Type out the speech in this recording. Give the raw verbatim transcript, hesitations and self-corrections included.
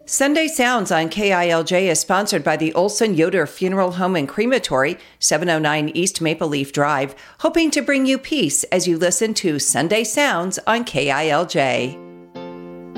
Sunday Sounds on K I L J is sponsored by the Olson Yoder Funeral Home and Crematory, seven oh nine East Maple Leaf Drive, hoping to bring you peace as you listen to Sunday Sounds on K I L J.